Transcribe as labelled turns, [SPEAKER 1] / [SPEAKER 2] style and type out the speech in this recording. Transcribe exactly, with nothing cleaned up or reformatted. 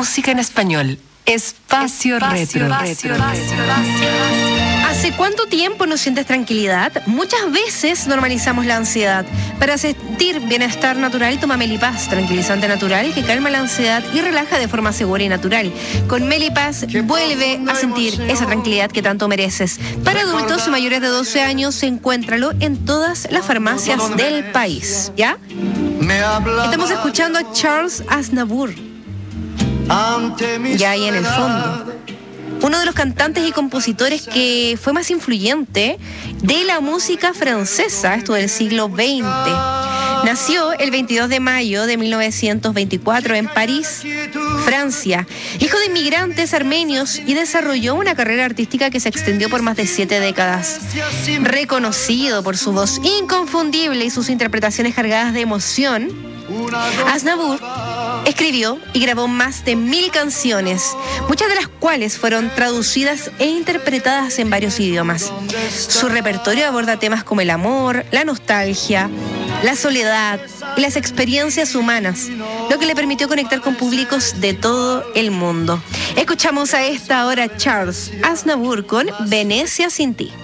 [SPEAKER 1] Música en español. Espacio, Espacio Retro. Retro, Retro.
[SPEAKER 2] ¿Hace cuánto tiempo no sientes tranquilidad? Muchas veces normalizamos la ansiedad. Para sentir bienestar natural, toma Melipaz, tranquilizante natural que calma la ansiedad y relaja de forma segura y natural. Con Melipaz vuelve a sentir esa tranquilidad que tanto mereces. Para adultos mayores de doce años, encuéntralo en todas las farmacias del país. ¿Ya? Estamos escuchando a Charles Aznavour. Ya ahí en el fondo. Uno de los cantantes y compositores que fue más influyente de la música francesa, esto del siglo veinte. Nació el veintidós de mayo de mil novecientos veinticuatro en París, Francia, hijo de inmigrantes armenios, y desarrolló una carrera artística que se extendió por más de siete décadas. Reconocido por su voz inconfundible y sus interpretaciones cargadas de emoción, Aznavour escribió y grabó más de mil canciones, muchas de las cuales fueron traducidas e interpretadas en varios idiomas. Su repertorio aborda temas como el amor, la nostalgia, la soledad y las experiencias humanas, lo que le permitió conectar con públicos de todo el mundo. Escuchamos a esta hora Charles Aznavour con Venecia sin ti.